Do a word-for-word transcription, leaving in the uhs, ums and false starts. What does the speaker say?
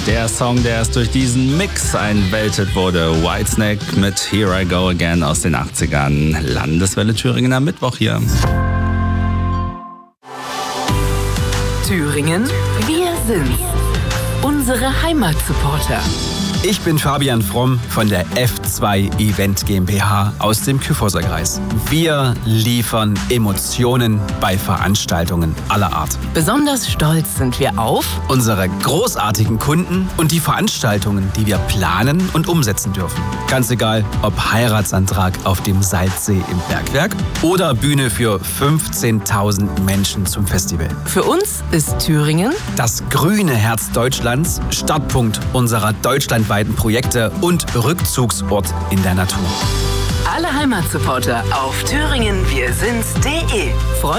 Der Song, der erst durch diesen Mix einweltet wurde. Whitesnake mit Here I Go Again aus den achtzigern. Landeswelle Thüringen am Mittwoch hier. Thüringen, wir sind's. Unsere Heimatsupporter. Ich bin Fabian Fromm von der F zwei Event GmbH aus dem Kyffhäuser Kreis. Wir liefern Emotionen bei Veranstaltungen aller Art. Besonders stolz sind wir auf unsere großartigen Kunden und die Veranstaltungen, die wir planen und umsetzen dürfen. Ganz egal, ob Heiratsantrag auf dem Salzsee im Bergwerk oder Bühne für fünfzehntausend Menschen zum Festival. Für uns ist Thüringen das grüne Herz Deutschlands, Startpunkt unserer deutschlandweiten Projekte und Rückzugsort in der Natur. Alle Heimatsupporter auf thüringen wir sind's punkt de.